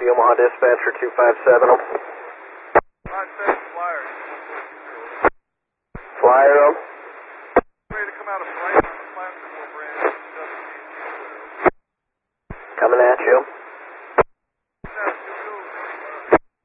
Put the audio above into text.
Omaha Dispatcher 257. 57 Flyer. Flyer them. Ready to come out of flight on the platform, Brandon. Coming at you.